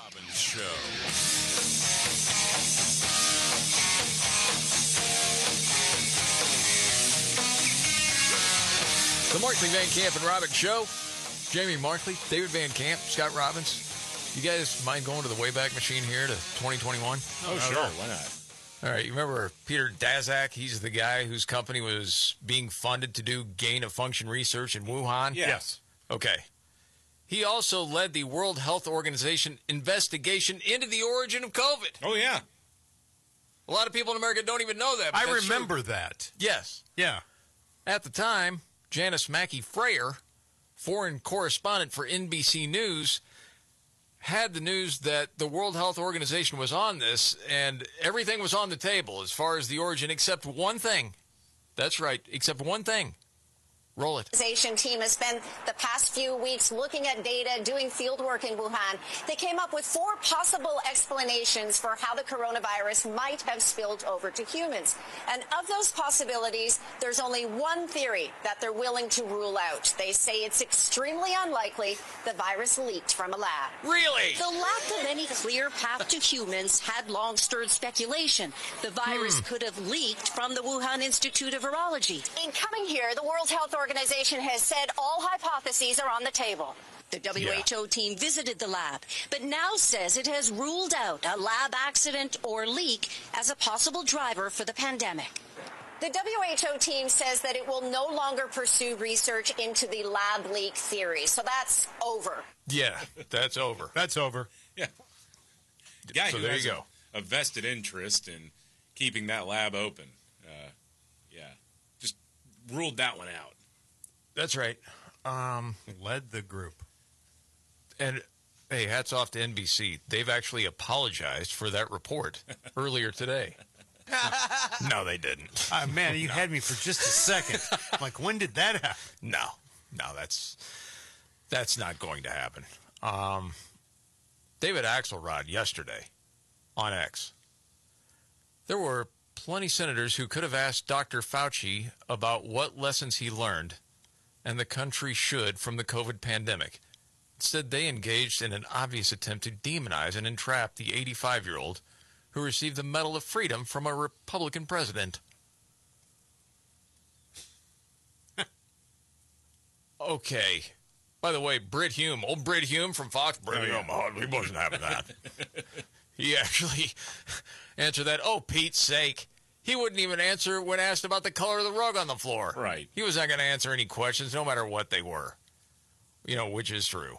Robbins Show. The Markley, Van Camp, and Robbins Show. Jamie Markley, David Van Camp, Scott Robbins. You guys mind going to the Wayback Machine here to 2021? Oh, sure. Why not? All right. You remember Peter Daszak? He's the guy whose company was being funded to do gain-of-function research in Wuhan? Yes. Okay. He also led the World Health Organization investigation into the origin of COVID. Oh, yeah. A lot of people in America don't even know that. I remember that. Yes. Yeah. At the time, Janice Mackey Frayer, foreign correspondent for NBC News, had the news that the World Health Organization was on this, and everything was on the table as far as the origin, except one thing. That's right, except one thing. Roll it. The organization team has spent the past few weeks looking at data, doing field work in Wuhan. They came up with 4 possible explanations for how the coronavirus might have spilled over to humans. And of those possibilities, there's only one theory that they're willing to rule out. They say it's extremely unlikely the virus leaked from a lab. Really? The lack of any clear path to humans had long stirred speculation. The virus could have leaked from the Wuhan Institute of Virology. In coming here, the World Health Organization has said all hypotheses are on the table. The WHO team visited the lab, but now says it has ruled out a lab accident or leak as a possible driver for the pandemic. The WHO team says that it will no longer pursue research into the lab leak theory. So that's over. Yeah, that's over. That's over. Yeah. Guy So who there has you go. a vested interest in keeping that lab open. Yeah. Just ruled that one out. That's right. Led the group. And, hey, hats off to NBC. They've actually apologized for that report earlier today. No, they didn't. Man, you had me for just a second. Like, when did that happen? No, that's not going to happen. David Axelrod yesterday on X. There were plenty of senators who could have asked Dr. Fauci about what lessons he learned and the country should from the COVID pandemic. Instead, they engaged in an obvious attempt to demonize and entrap the 85-year-old who received the Medal of Freedom from a Republican president. Okay. By the way, Brit Hume, old Brit Hume from Fox, he wasn't having that. He actually answered that, oh, Pete's sake. He wouldn't even answer when asked about the color of the rug on the floor. Right. He was not going to answer any questions, no matter what they were. Which is true.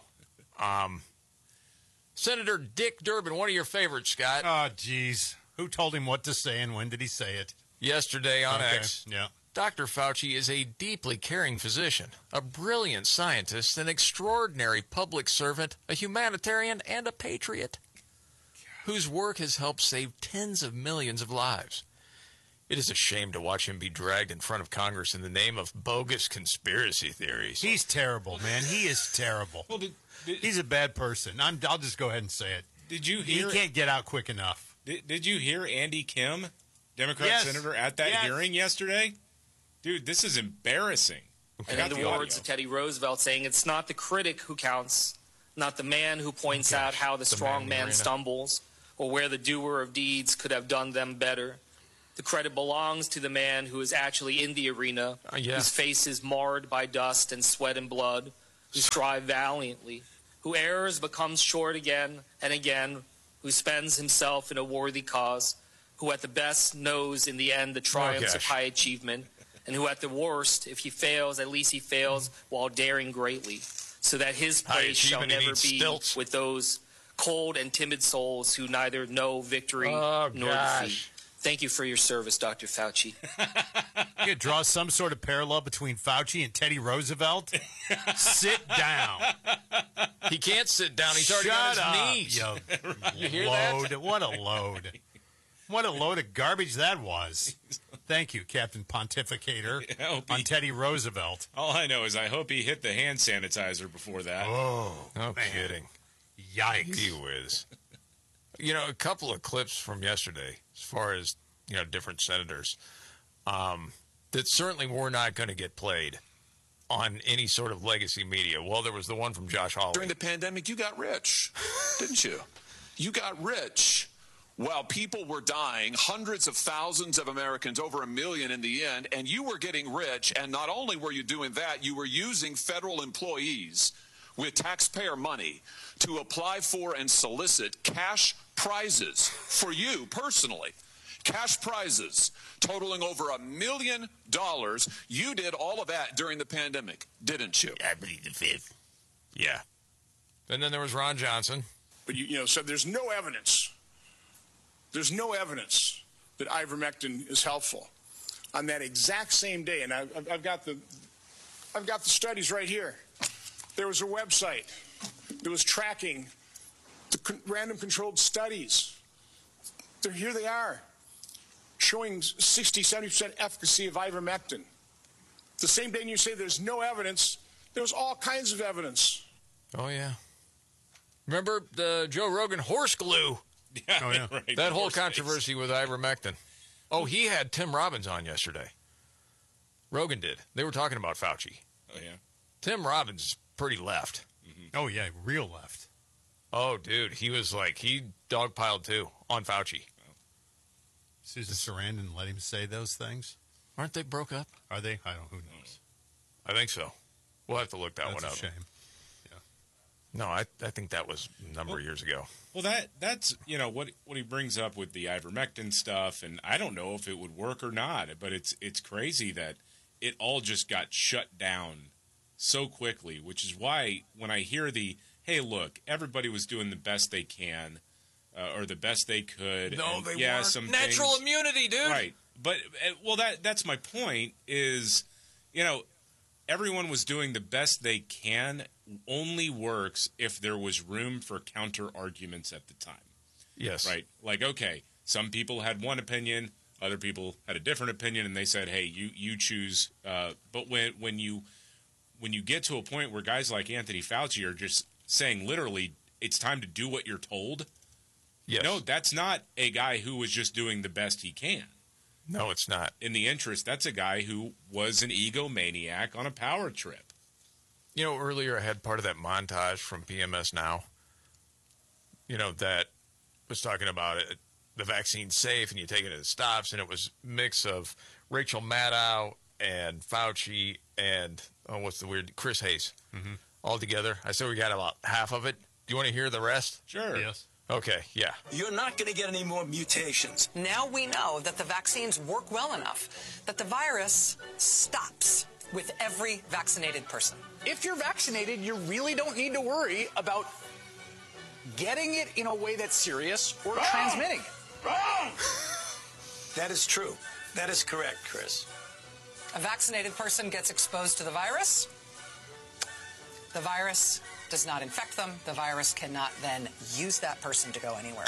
Senator Dick Durbin, one of your favorites, Scott. Oh, geez. Who told him what to say and when did he say it? Yesterday on X. Yeah. Dr. Fauci is a deeply caring physician, a brilliant scientist, an extraordinary public servant, a humanitarian, and a patriot whose work has helped save tens of millions of lives. It is a shame to watch him be dragged in front of Congress in the name of bogus conspiracy theories. He's terrible, man. He is terrible. Well, He's a bad person. I'll just go ahead and say it. Did you hear? He can't get out quick enough. Did you hear Andy Kim, Democrat Yes. senator, at that hearing yesterday? Dude, this is embarrassing. And in the words of Teddy Roosevelt saying, it's not the critic who counts, not the man who points out how the strong man stumbles, or where the doer of deeds could have done them better. The credit belongs to the man who is actually in the arena, whose face is marred by dust and sweat and blood, who strives valiantly, who errs but comes short again and again, who spends himself in a worthy cause, who at the best knows in the end the triumphs of high achievement, and who at the worst, if he fails, at least he fails while daring greatly, so that his place shall never be with those cold and timid souls who neither know victory nor defeat. Thank you for your service, Dr. Fauci. You could draw some sort of parallel between Fauci and Teddy Roosevelt. Sit down. He can't sit down. He's already on his knees. You hear that? What a load. What a load of garbage that was. Thank you, Captain Pontificator, on Teddy Roosevelt. All I know is I hope he hit the hand sanitizer before that. Oh, no kidding. Yikes. He whiz. A couple of clips from yesterday, as far as, different senators, that certainly were not going to get played on any sort of legacy media. Well, there was the one from Josh Hawley. During the pandemic, you got rich, didn't you? You got rich while people were dying, hundreds of thousands of Americans, over 1 million in the end, and you were getting rich. And not only were you doing that, you were using federal employees with taxpayer money to apply for and solicit cash prizes for you personally. Cash prizes totaling over $1 million. You did all of that during the pandemic, didn't you? I believe the fifth. Yeah. And then there was Ron Johnson. But, so there's no evidence. There's no evidence that ivermectin is helpful. On that exact same day, and I've got the studies right here. There was a website that was tracking the random controlled studies. Here they are, showing 60, 70% efficacy of ivermectin. The same day you say there's no evidence, there was all kinds of evidence. Oh, yeah. Remember the Joe Rogan horse glue? Yeah, oh, yeah. Right. That whole controversy with ivermectin. Oh, he had Tim Robbins on yesterday. Rogan did. They were talking about Fauci. Oh, yeah. Tim Robbins is pretty left. Mm-hmm. Oh, yeah, real left. Oh, dude, he was like, he dogpiled too on Fauci. Susan Sarandon let him say those things? Aren't they broke up? Are they? I don't know. Who knows? I think so. We'll have to look that That's one up. a shame. No, I think that was a number of years ago. Well, that's what he brings up with the ivermectin stuff, and I don't know if it would work or not, but it's crazy that it all just got shut down so quickly, which is why when I hear hey, look, everybody was doing the best they can or the best they could. No, and, they yeah, weren't. some Natural things, immunity, dude. right? But that's my point. Is everyone was doing the best they can. Only works if there was room for counter arguments at the time. Yes. Right. Like, okay, some people had one opinion, other people had a different opinion, and they said, "Hey, you choose." But when you get to a point where guys like Anthony Fauci are just saying literally, "It's time to do what you're told." Yes. No, that's not a guy who was just doing the best he can. No, it's not. In the interest, that's a guy who was an egomaniac on a power trip. Earlier I had part of that montage from PMS Now, that was talking about it. The vaccine's safe and you take it and it stops. And it was a mix of Rachel Maddow and Fauci and, Chris Hayes all together. I said we got about half of it. Do you want to hear the rest? Sure. Yes. Okay, yeah. You're not going to get any more mutations. Now we know that the vaccines work well enough that the virus stops with every vaccinated person. If you're vaccinated, you really don't need to worry about getting it in a way that's serious or transmitting it. That is true. That is correct, Chris. A vaccinated person gets exposed to the virus. The virus does not infect them. The virus cannot then use that person to go anywhere.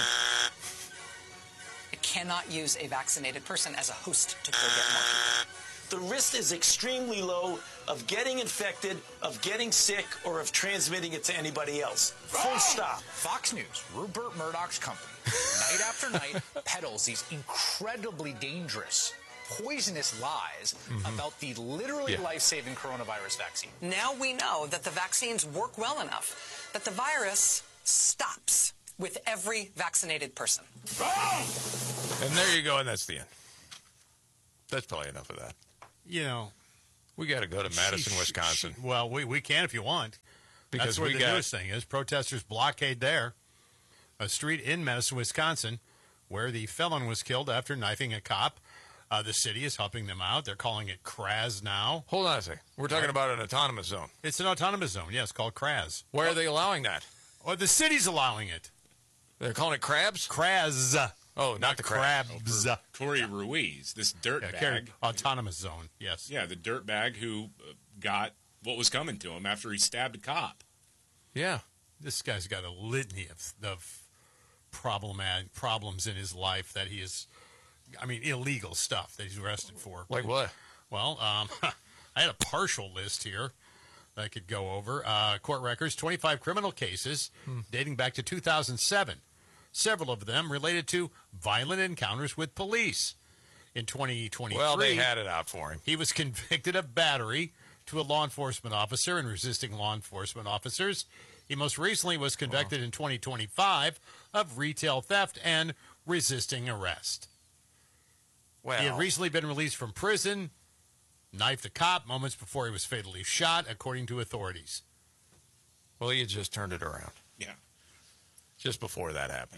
It cannot use a vaccinated person as a host to go get more people. The risk is extremely low of getting infected, of getting sick, or of transmitting it to anybody else. Full stop. Fox News, Rupert Murdoch's company, night after night, peddles these incredibly dangerous, poisonous lies about the literally life-saving coronavirus vaccine. Now we know that the vaccines work well enough that the virus stops with every vaccinated person. And there you go, and that's the end. That's probably enough of that. We got to go to Madison, Wisconsin. Well, we can if you want. Because that's where the newest thing is. Protesters blockade there. A street in Madison, Wisconsin, where the felon was killed after knifing a cop. The city is helping them out. They're calling it CRAZ now. Hold on a second. We're talking about an autonomous zone. It's an autonomous zone, yes, called CRAZ. Why are they allowing that? Oh, the city's allowing it. They're calling it crabs? CRAZ. Oh, not the crabs. Corey Ruiz, this dirtbag. Autonomous zone, yes. Yeah, the dirtbag who got what was coming to him after he stabbed a cop. Yeah. This guy's got a litany of problems in his life that he is, illegal stuff that he's arrested for. Like what? Well, I had a partial list here that I could go over. Court records, 25 criminal cases dating back to 2007. Several of them related to violent encounters with police. In 2023, well, they had it out for him. He was convicted of battery to a law enforcement officer and resisting law enforcement officers He most recently was convicted in 2025 of retail theft and resisting arrest. Well, He had recently been released from prison, knifed a cop moments before he was fatally shot, according to authorities. well, he had just turned it around. Yeah. Just before that happened.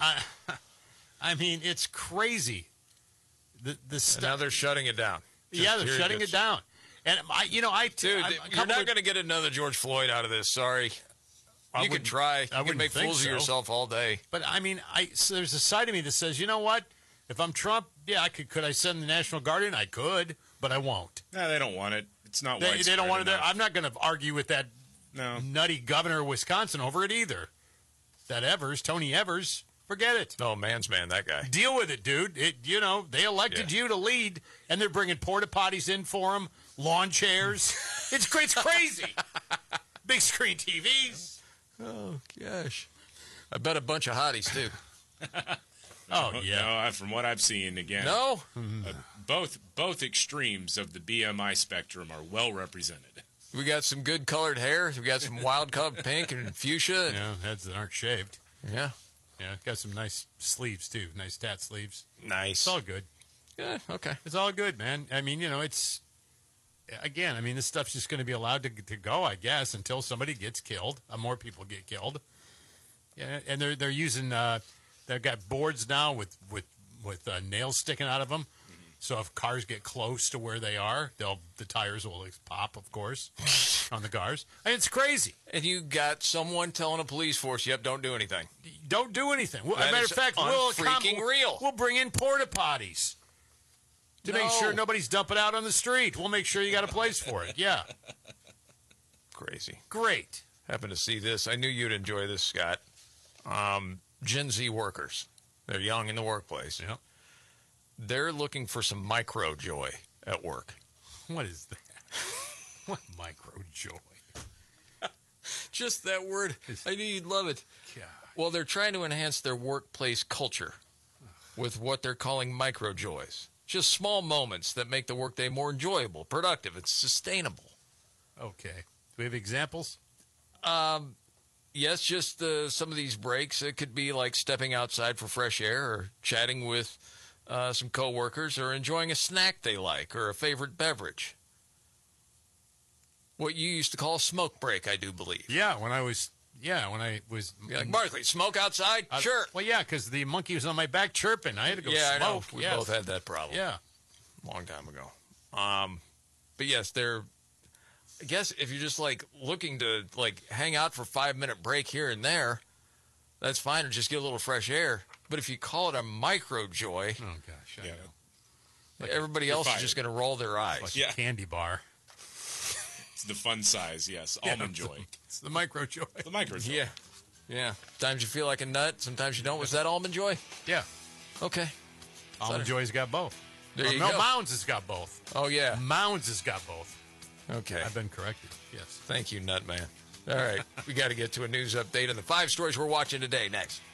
I mean, it's crazy. The And now they're shutting it down. Yeah, they're shutting it down. And Dude, you're not going to get another George Floyd out of this. Sorry. You can try. You can make fools of yourself all day. But I mean, so there's a side of me that says, you know what? If I'm Trump, yeah, could I send the National Guard in? I could, but I won't. No, they don't want it. It's not They widespread don't want it there. enough. I'm not going to argue with that nutty governor of Wisconsin over it either. That Evers, Tony Evers, forget it. No, man's man, that guy. Deal with it, dude. They elected you to lead, and they're bringing porta potties in for him, lawn chairs. It's crazy. Big screen TVs. Oh, gosh. I bet a bunch of hotties, too. Oh, yeah. No, from what I've seen, again. No? Both extremes of the BMI spectrum are well represented. We got some good colored hair. We got some wild colored pink and fuchsia. Yeah, heads that aren't shaved. Yeah. Yeah, got some nice sleeves, too. Nice tat sleeves. Nice. It's all good. Yeah, okay. It's all good, man. I mean, it's... Again, I mean, this stuff's just going to be allowed to go, I guess, until somebody gets killed. More people get killed. Yeah, and they're using... they've got boards now with nails sticking out of them. So if cars get close to where they are, the tires will pop, of course, on the cars. And it's crazy. And you got someone telling a police force, yep, don't do anything. Don't do anything. As a That matter is of fact, real. We'll bring in porta potties to make sure nobody's dumping out on the street. We'll make sure you got a place for it. Yeah. Crazy. Great. Happened to see this. I knew you'd enjoy this, Scott. Gen Z workers. They're young in the workplace. Yep. They're looking for some micro joy at work. What is that? What micro joy? Just that word. I knew you'd love it. God. Well, they're trying to enhance their workplace culture with what they're calling micro joys. Just small moments that make the workday more enjoyable, productive, and sustainable. Okay. Do we have examples? Yes, just some of these breaks. It could be like stepping outside for fresh air or chatting with some coworkers or enjoying a snack they like or a favorite beverage. What you used to call a smoke break, I do believe. Yeah, when I was... You're like, Barkley, smoke outside? Sure. Well, yeah, because the monkey was on my back chirping. I had to go smoke. I know. We both had that problem. Yeah. Long time ago. But yes, I guess if you're just like looking to like hang out for a 5-minute break here and there, that's fine, or just get a little fresh air. But if you call it a micro joy, oh gosh, I know. Everybody else is just going to roll their eyes. Like a candy bar. It's the fun size, yes. Almond Joy. It's the micro joy. The micro joy. Yeah. Sometimes you feel like a nut. Sometimes you don't. Was that Almond Joy? Yeah. Okay. Almond Joy's got both. There you go. Mounds has got both. Oh, yeah. Mounds has got both. Okay. I've been corrected. Yes. Thank you, Nutman. All right. We got to get to a news update on the 5 stories we're watching today next.